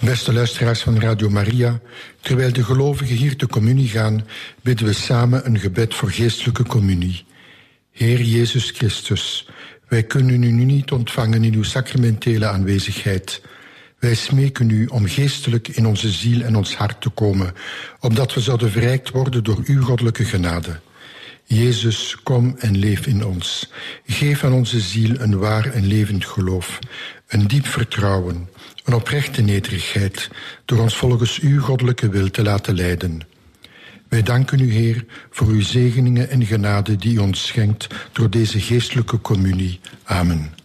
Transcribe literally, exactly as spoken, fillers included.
Beste luisteraars van Radio Maria, terwijl de gelovigen hier te communie gaan, bidden we samen een gebed voor geestelijke communie. Heer Jezus Christus, wij kunnen u nu niet ontvangen in uw sacramentele aanwezigheid. Wij smeken u om geestelijk in onze ziel en ons hart te komen, opdat we zouden verrijkt worden door uw goddelijke genade. Jezus, kom en leef in ons. Geef aan onze ziel een waar en levend geloof, een diep vertrouwen, een oprechte nederigheid, door ons volgens uw goddelijke wil te laten leiden. Wij danken u, Heer, voor uw zegeningen en genade die u ons schenkt door deze geestelijke communie. Amen.